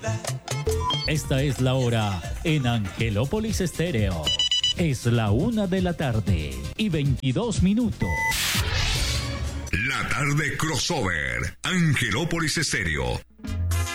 Esta es la hora en Angelópolis Estéreo. Es la 1:22 p.m. La tarde crossover, Angelópolis Estéreo,